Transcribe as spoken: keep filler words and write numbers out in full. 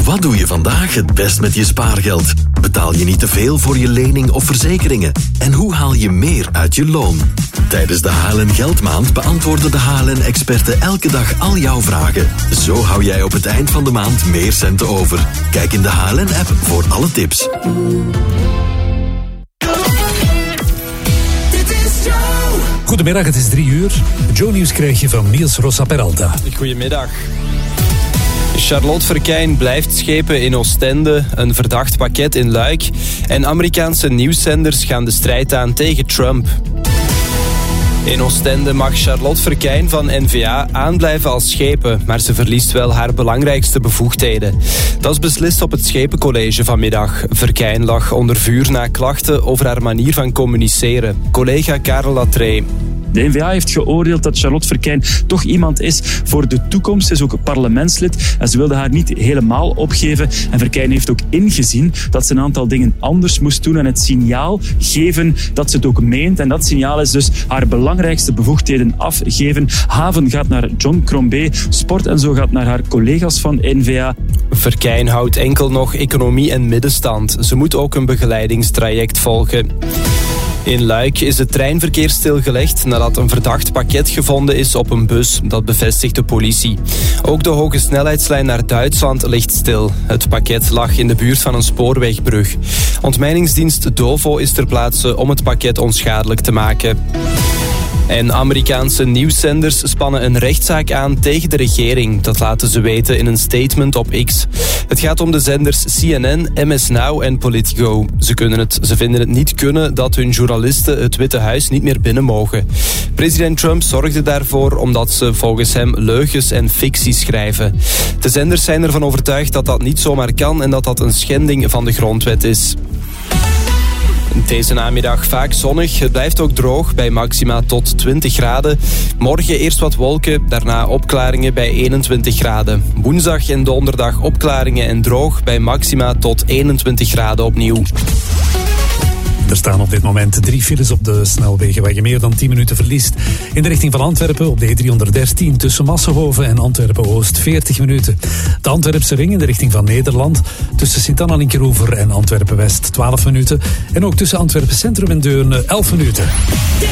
Wat doe je vandaag het best met je spaargeld? Betaal je niet te veel voor je lening of verzekeringen? En hoe haal je meer uit je loon? Tijdens de H L N Geldmaand beantwoorden de H L N-experten elke dag al jouw vragen. Zo hou jij op het eind van de maand meer centen over. Kijk in de H L N-app voor alle tips. Goedemiddag, het is drie uur. Joe Nieuws krijg je van Niels Rosa Peralta. Goedemiddag. Charlotte Verkijn blijft schepen in Oostende, een verdacht pakket in Luik en Amerikaanse nieuwszenders gaan de strijd aan tegen Trump. In Oostende mag Charlotte Verkijn van N V A aanblijven als schepen, maar ze verliest wel haar belangrijkste bevoegdheden. Dat is beslist op het Schepencollege vanmiddag. Verkijn lag onder vuur na klachten over haar manier van communiceren. Collega Karel Latree. De N V A heeft geoordeeld dat Charlotte Verkijn toch iemand is voor de toekomst. Ze is ook parlementslid en ze wilde haar niet helemaal opgeven. En Verkijn heeft ook ingezien dat ze een aantal dingen anders moest doen en het signaal geven dat ze het ook meent. En dat signaal is dus haar belangrijkste bevoegdheden afgeven. Haven gaat naar John Crombie, sport en zo gaat naar haar collega's van N V A. Verkijn houdt enkel nog economie en middenstand. Ze moet ook een begeleidingstraject volgen. In Luik is het treinverkeer stilgelegd nadat een verdacht pakket gevonden is op een bus. Dat bevestigt de politie. Ook de hoge snelheidslijn naar Duitsland ligt stil. Het pakket lag in de buurt van een spoorwegbrug. Ontmijningsdienst Dovo is ter plaatse om het pakket onschadelijk te maken. En Amerikaanse nieuwszenders spannen een rechtszaak aan tegen de regering. Dat laten ze weten in een statement op X. Het gaat om de zenders C N N, M S Now en Politico. Ze, kunnen het, ze vinden het niet kunnen dat hun journalisten het Witte Huis niet meer binnen mogen. President Trump zorgde daarvoor omdat ze volgens hem leugens en fictie schrijven. De zenders zijn ervan overtuigd dat dat niet zomaar kan en dat dat een schending van de grondwet is. Deze namiddag vaak zonnig. Het blijft ook droog bij maxima tot twintig graden. Morgen eerst wat wolken, daarna opklaringen bij eenentwintig graden. Woensdag en donderdag opklaringen en droog bij maxima tot eenentwintig graden opnieuw. Er staan op dit moment drie files op de snelwegen waar je meer dan tien minuten verliest. In de richting van Antwerpen op de E driehonderddertien tussen Massenhoven en Antwerpen-Oost veertig minuten. De Antwerpse ring in de richting van Nederland tussen Sint-Anna-Linkeroever en Antwerpen-West twaalf minuten. En ook tussen Antwerpen Centrum en Deurne elf minuten.